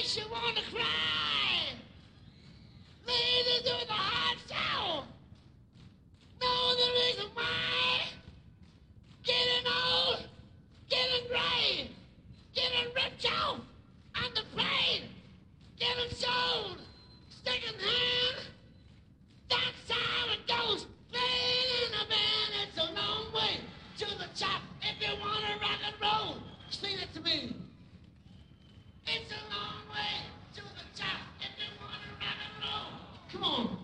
makes you want to cry. Ladies do the hard show. Know the reason why. Getting old, getting gray, getting ripped out on the plane, getting sold, second hand. That's how it goes. Playing in a band, it's a long way to the top. If you want to rock and roll, sing it to me. It's a long way to the top if you want to rock and roll. Come on.